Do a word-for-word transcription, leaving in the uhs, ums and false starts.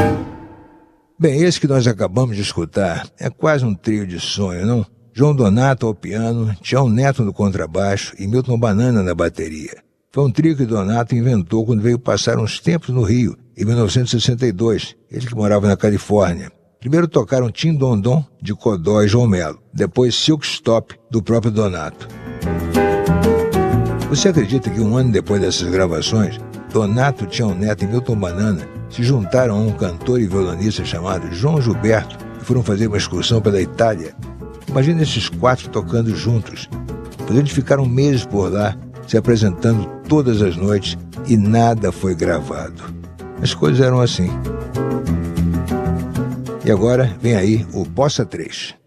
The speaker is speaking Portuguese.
Bem, esse que nós acabamos de escutar é quase um trio de sonho, não? João Donato ao piano, Tião Neto no contrabaixo e Milton Banana na bateria. Foi um trio que Donato inventou quando veio passar uns tempos no Rio, em mil novecentos e sessenta e dois, ele que morava na Califórnia. Primeiro tocaram Tim Dondon, de Codó e João Melo, depois Silk Stop, do próprio Donato. Você acredita que um ano depois dessas gravações, Donato, Tião Neto e Milton Banana se juntaram a um cantor e violonista chamado João Gilberto e foram fazer uma excursão pela Itália? Imagina esses quatro tocando juntos. Pois eles ficaram meses por lá, se apresentando todas as noites e nada foi gravado. As coisas eram assim. E agora vem aí o Bossa três.